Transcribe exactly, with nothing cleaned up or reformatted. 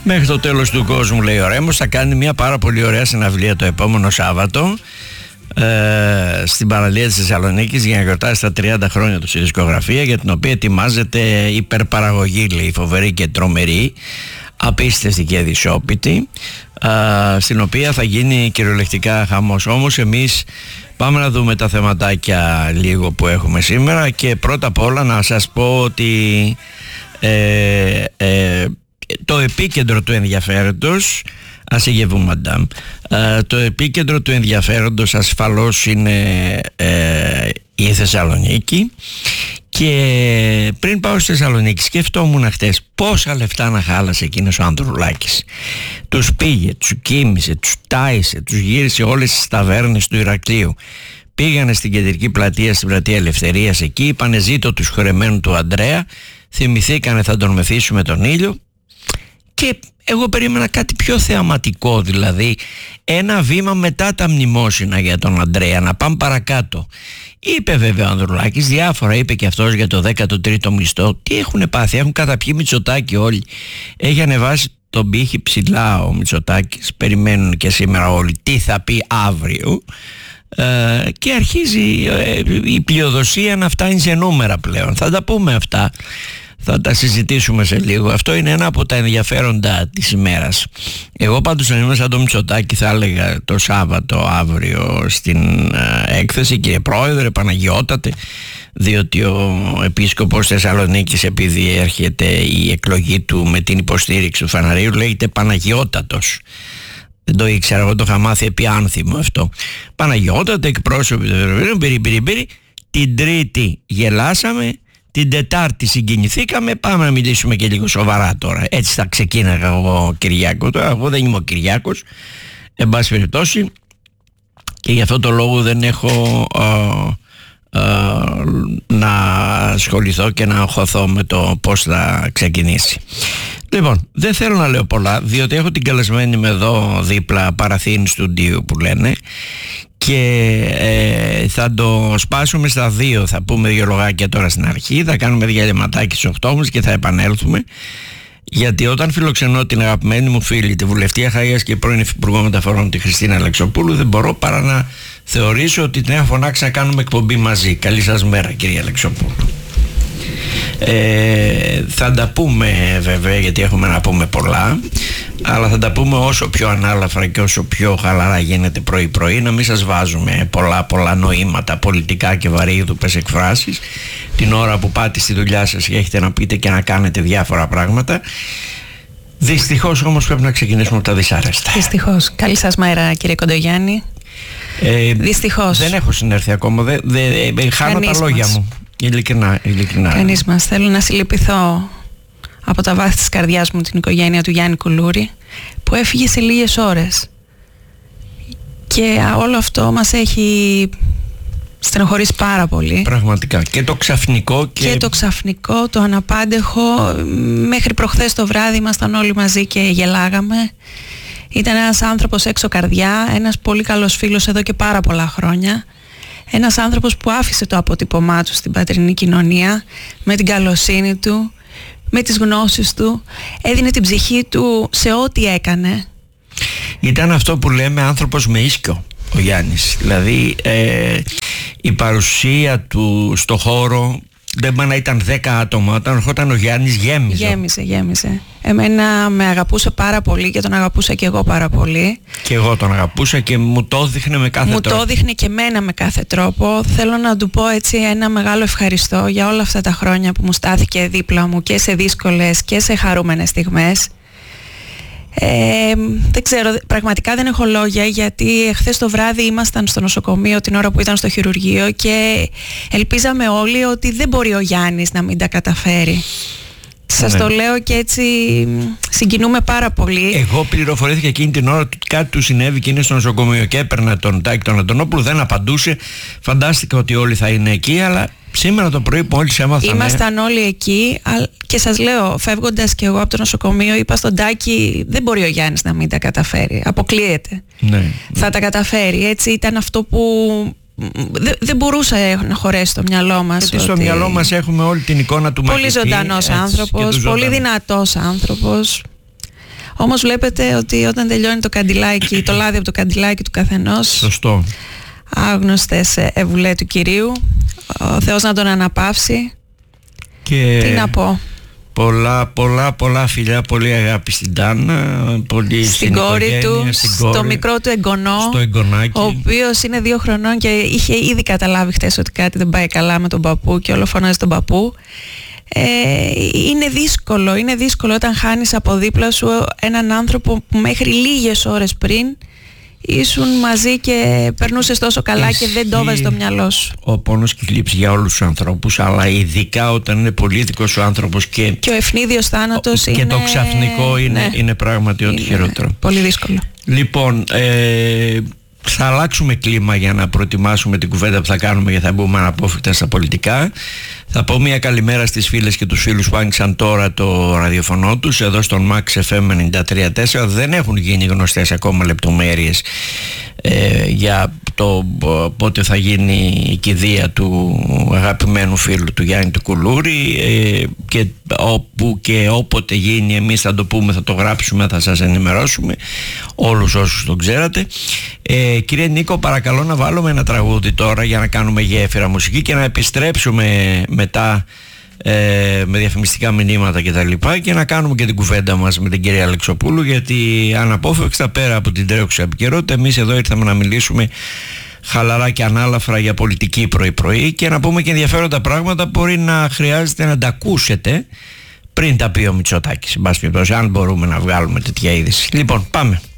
Μέχρι το τέλος του κόσμου, λέει ο Ρέμος, θα κάνει μια πάρα πολύ ωραία συναυλία το επόμενο Σάββατο ε, στην παραλία της Θεσσαλονίκης για να γιορτάσει τα τριάντα χρόνια του στη δισκογραφία, για την οποία ετοιμάζεται υπερπαραγωγή, λέει, φοβερή και τρομερή, απίστευτη και αδυσόπιτη, ε, στην οποία θα γίνει κυριολεκτικά χαμός. Όμως εμείς πάμε να δούμε τα θεματάκια λίγο που έχουμε σήμερα, και πρώτα απ' όλα να σας πω ότι ε, ε, το επίκεντρο του ενδιαφέροντος, ασυγευού μαντάμ, το επίκεντρο του ενδιαφέροντος ασφαλώς είναι ε, η Θεσσαλονίκη. Και πριν πάω στη Θεσσαλονίκη σκεφτόμουν χτες πόσα λεφτά να χάλασε εκείνος ο Ανδρουλάκης. Τους πήγε, τους κοίμησε, τους τάισε, τους γύρισε όλες τις ταβέρνες του Ηρακλείου. Πήγανε στην κεντρική πλατεία, στην πλατεία Ελευθερίας, εκεί είπανε ζήτω τους χωρεμένου του Ανδρέα, θυμηθήκανε θα τον μεθύσουμε τον ήλιο. Και εγώ περίμενα κάτι πιο θεαματικό, δηλαδή ένα βήμα μετά τα μνημόσυνα για τον Ανδρέα, να πάμε παρακάτω. Είπε βέβαια ο Ανδρουλάκης διάφορα, είπε και αυτός για το δέκατο τρίτο μισθό. Τι έχουν πάθει, έχουν καταπιεί Μητσοτάκη όλοι. Έχει ανεβάσει τον πύχη ψηλά ο Μητσοτάκης, περιμένουν και σήμερα όλοι τι θα πει αύριο. Ε, και αρχίζει ε, η πλειοδοσία να φτάνει σε νούμερα πλέον. Θα τα πούμε αυτά, θα τα συζητήσουμε σε λίγο. Αυτό είναι ένα από τα ενδιαφέροντα της ημέρας. Εγώ πάντως, αν ήμουν σαν το Μητσοτάκη, θα έλεγα το Σάββατο αύριο στην ε, έκθεση, κύριε Πρόεδρε, Παναγιώτατε, διότι ο Επίσκοπος Θεσσαλονίκης, επειδή έρχεται η εκλογή του με την υποστήριξη του Φαναρίου, λέγεται Παναγιώτατος. Δεν το ήξερα, εγώ το είχα μάθει επί άνθιμο αυτό. Παναγιώτατε, εκπρόσωποι του Περιπηρι, την Τρίτη γελάσαμε, την Τετάρτη συγκινηθήκαμε, πάμε να μιλήσουμε και λίγο σοβαρά τώρα. Έτσι θα ξεκίναγα εγώ Κυριάκο. Τώρα εγώ δεν είμαι ο Κυριάκος, εν πάση περιπτώσει, και γι' αυτό το λόγο δεν έχω α, α, να ασχοληθώ και να αγχωθώ με το πώς θα ξεκινήσει. Λοιπόν, δεν θέλω να λέω πολλά, διότι έχω την καλεσμένη με εδώ δίπλα, παραθύνη στούντιο που λένε, και ε, θα το σπάσουμε στα δύο. Θα πούμε δύο λογάκια τώρα στην αρχή, θα κάνουμε διαλυματάκι στις οκτώ μας και θα επανέλθουμε, γιατί όταν φιλοξενώ την αγαπημένη μου φίλη, τη βουλευτή Αχαΐας και πρώην Υφυπουργό Μεταφορών, τη Χριστίνα Αλεξοπούλου, δεν μπορώ παρά να θεωρήσω ότι την έχω φωνάξει να κάνουμε εκπομπή μαζί. Καλή σας μέρα, κυρία Αλεξοπούλου. Ε, θα τα πούμε βέβαια, γιατί έχουμε να πούμε πολλά, αλλά θα τα πούμε όσο πιο ανάλαφρα και όσο πιο χαλαρά γίνεται πρωί πρωί, να μην σας βάζουμε πολλά πολλά νοήματα πολιτικά και βαρύδουπες εκφράσεις την ώρα που πάτε στη δουλειά σας και έχετε να πείτε και να κάνετε διάφορα πράγματα. Δυστυχώς όμως πρέπει να ξεκινήσουμε από τα δυσάρεστα. Δυστυχώς. Καλή σας μέρα, κύριε Κοντογιάννη. ε, Δυστυχώς δεν έχω συνέρθει ακόμα, δε, δε, δε, χάνω Κανείς τα λόγια μας. μου. Ειλικρινά, ειλικρινά. Κανείς μας. Θέλω να συλληπιθώ από τα βάθη της καρδιάς μου την οικογένεια του Γιάννη Κουλούρη, που έφυγε σε λίγες ώρες, και όλο αυτό μας έχει στενοχωρήσει πάρα πολύ. Πραγματικά. Και το ξαφνικό και... και το ξαφνικό, το αναπάντεχο. Μέχρι προχθές το βράδυ ήμασταν όλοι μαζί και γελάγαμε. Ήταν ένας άνθρωπος έξω καρδιά, ένας πολύ καλός φίλος εδώ και πάρα πολλά χρόνια. Ένας άνθρωπος που άφησε το αποτύπωμά του στην πατρινή κοινωνία, με την καλοσύνη του, με τις γνώσεις του, έδινε την ψυχή του σε ό,τι έκανε. Ήταν αυτό που λέμε άνθρωπος με ίσκιο ο Γιάννης. Δηλαδή ε, η παρουσία του στο χώρο, δεν πάει να ήταν δέκα άτομα, όταν ερχόταν ο Γιάννης γέμιζε. Γέμιζε, γέμιζε. Εμένα με αγαπούσε πάρα πολύ και τον αγαπούσα και εγώ πάρα πολύ. Και εγώ τον αγαπούσα και μου το έδειχνε με κάθε μου τρόπο. Μου το έδειχνε και εμένα με κάθε τρόπο. Θέλω να του πω έτσι ένα μεγάλο ευχαριστώ για όλα αυτά τα χρόνια που μου στάθηκε δίπλα μου, και σε δύσκολες και σε χαρούμενες στιγμές. Ε, δεν ξέρω, πραγματικά δεν έχω λόγια, γιατί εχθές το βράδυ ήμασταν στο νοσοκομείο την ώρα που ήταν στο χειρουργείο και ελπίζαμε όλοι ότι δεν μπορεί ο Γιάννης να μην τα καταφέρει. Σας ναι. το λέω και έτσι συγκινούμε πάρα πολύ. Εγώ πληροφορήθηκα εκείνη την ώρα ότι κάτι του συνέβη και είναι στο νοσοκομείο και έπαιρνα τον Τάκη τον Αντωνόπουλο, δεν απαντούσε. Φαντάστηκα ότι όλοι θα είναι εκεί, αλλά σήμερα το πρωί που όλοι σε έμαθαν. Ήμασταν όλοι εκεί και σας λέω, φεύγοντας και εγώ από το νοσοκομείο, είπα στον Τάκη, δεν μπορεί ο Γιάννης να μην τα καταφέρει. Αποκλείεται. Ναι, θα ναι. τα καταφέρει. Έτσι ήταν αυτό που δεν δε μπορούσε να χωρέσει στο μυαλό μας. Γιατί στο μυαλό μας έχουμε όλη την εικόνα του μαθητή. Πολύ ζωντανός άνθρωπος, πολύ δυνατός άνθρωπος. Όμως βλέπετε ότι όταν τελειώνει το καντιλάκι, το λάδι από το καντιλάκι του καθενός, σωστό, άγνωστες ευουλέ του Κυρίου, ο Θεός να τον αναπαύσει. Και τι να πω. Πολλά, πολλά, πολλά φιλιά, πολύ αγάπη στην Τάνα, πολύ στην, στην κόρη του, στην στο κόρη, μικρό του εγγονό, στο εγγονάκι, ο οποίος είναι δύο χρονών και είχε ήδη καταλάβει χτες ότι κάτι δεν πάει καλά με τον παππού και όλο φωνάζει τον παππού. Ε, είναι δύσκολο, είναι δύσκολο όταν χάνεις από δίπλα σου έναν άνθρωπο που μέχρι λίγες ώρες πριν ήσουν μαζί και περνούσες τόσο καλά. Εσύ, και δεν το έβαζες στο μυαλό σου. Ο πόνος και η θλίψη για όλους τους ανθρώπους, αλλά ειδικά όταν είναι πολύτικος ο άνθρωπος και, και ο ευνίδιος θάνατος και είναι... το ξαφνικό είναι, ναι, είναι πράγματι ό,τι χειρότερο. Πολύ δύσκολο. Λοιπόν, ε, θα αλλάξουμε κλίμα για να προετοιμάσουμε την κουβέντα που θα κάνουμε και θα μπούμε αναπόφευκτα στα πολιτικά. Θα πω μια καλημέρα στις φίλες και τους φίλους που άνοιξαν τώρα το ραδιοφωνό τους εδώ στον Max εφ εμ ενενήντα τρία κόμμα τέσσερα. Δεν έχουν γίνει γνωστές ακόμα λεπτομέρειες ε, για το πότε θα γίνει η κηδεία του αγαπημένου φίλου του Γιάννη του Κουλούρη, ε, και όπου και όποτε γίνει εμείς θα το πούμε, θα το γράψουμε, θα σας ενημερώσουμε όλους όσους τον ξέρατε. ε, Κύριε Νίκο, παρακαλώ να βάλουμε ένα τραγούδι τώρα για να κάνουμε γέφυρα μουσική και να επιστρέψουμε μετά ε, με διαφημιστικά μηνύματα και τα λοιπά και να κάνουμε και την κουβέντα μας με την κυρία Αλεξοπούλου, γιατί αναπόφευκτα πέρα από την τρέχουσα επικαιρότητα εμείς εδώ ήρθαμε να μιλήσουμε χαλαρά και ανάλαφρα για πολιτική πρωί-πρωί και να πούμε και ενδιαφέροντα πράγματα που μπορεί να χρειάζεται να τα ακούσετε πριν τα πει ο Μητσοτάκης, εν πάση περιπτώσει, αν μπορούμε να βγάλουμε τέτοια είδηση. Λοιπόν, πάμε.